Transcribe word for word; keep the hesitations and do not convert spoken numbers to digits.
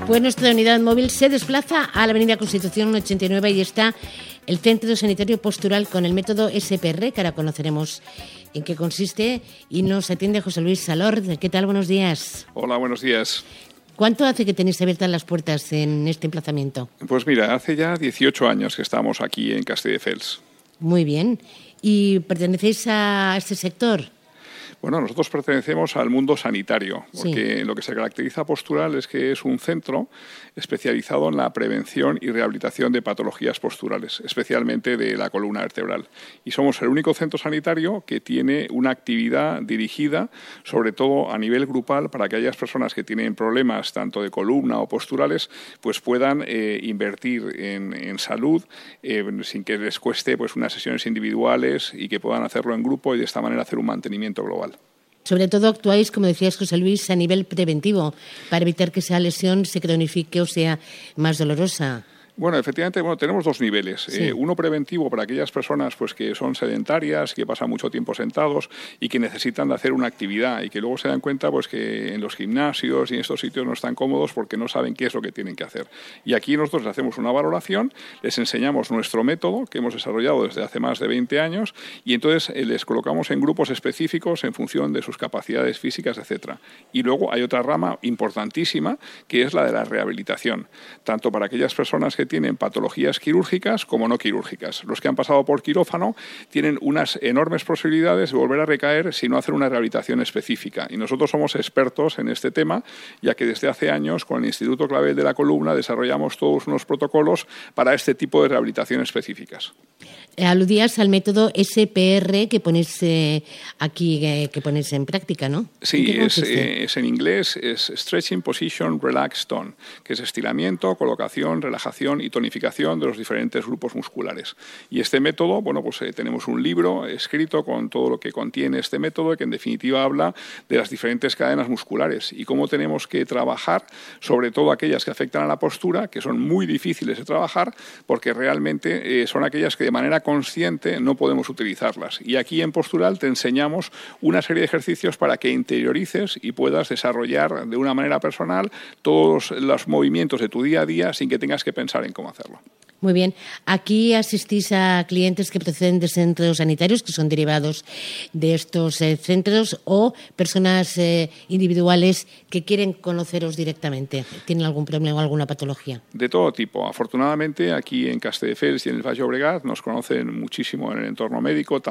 Pues nuestra unidad móvil se desplaza a la avenida Constitución ochenta y nueve y está el Centro Sanitario Postural con el método S P R, que ahora conoceremos en qué consiste, y nos atiende José Luis Salord. ¿Qué tal? Buenos días. Hola, buenos días. ¿Cuánto hace que tenéis abiertas las puertas en este emplazamiento? Pues mira, hace ya dieciocho años que estamos aquí en Castelldefels. Muy bien. ¿Y pertenecéis a este sector? Bueno, nosotros pertenecemos al mundo sanitario, porque Sí. lo que se caracteriza a Postural es que es un centro especializado en la prevención y rehabilitación de patologías posturales, especialmente de la columna vertebral. Y somos el único centro sanitario que tiene una actividad dirigida, sobre todo a nivel grupal, para que aquellas personas que tienen problemas tanto de columna o posturales, pues puedan eh, invertir en, en salud eh, sin que les cueste pues unas sesiones individuales y que puedan hacerlo en grupo y de esta manera hacer un mantenimiento global. Sobre todo actuáis, como decías, José Luis, a nivel preventivo, para evitar que esa lesión se cronifique o sea más dolorosa. Bueno, efectivamente, bueno, tenemos dos niveles. Sí. Eh, uno preventivo para aquellas personas pues, que son sedentarias, que pasan mucho tiempo sentados y que necesitan de hacer una actividad y que luego se dan cuenta pues, que en los gimnasios y en estos sitios no están cómodos porque no saben qué es lo que tienen que hacer. Y aquí nosotros les hacemos una valoración, les enseñamos nuestro método que hemos desarrollado desde hace más de veinte años y entonces eh, les colocamos en grupos específicos en función de sus capacidades físicas, etcétera. Y luego hay otra rama importantísima que es la de la rehabilitación, tanto para aquellas personas que tienen patologías quirúrgicas como no quirúrgicas. Los que han pasado por quirófano tienen unas enormes posibilidades de volver a recaer si no hacen una rehabilitación específica. Y nosotros somos expertos en este tema, ya que desde hace años con el Instituto Clavel de la Columna desarrollamos todos unos protocolos para este tipo de rehabilitación específicas. Aludías al método S P R que ponéis eh, aquí, eh, que ponéis en práctica, ¿no? Sí, es, eh, es en inglés, es Stretching, Position, Relax, Tone, que es estiramiento, colocación, relajación y tonificación de los diferentes grupos musculares. Y este método, bueno, pues eh, tenemos un libro escrito con todo lo que contiene este método, que en definitiva habla de las diferentes cadenas musculares y cómo tenemos que trabajar, sobre todo aquellas que afectan a la postura, que son muy difíciles de trabajar, porque realmente eh, son aquellas que de manera consciente no podemos utilizarlas. Y aquí en Postural te enseñamos una serie de ejercicios para que interiorices y puedas desarrollar de una manera personal todos los movimientos de tu día a día sin que tengas que pensar en cómo hacerlo. Muy bien. Aquí asistís a clientes que proceden de centros sanitarios, que son derivados de estos eh, centros, o personas eh, individuales que quieren conoceros directamente. ¿Tienen algún problema o alguna patología? De todo tipo. Afortunadamente, aquí en Castelldefels y en el Baix Llobregat nos conocen muchísimo en el entorno médico,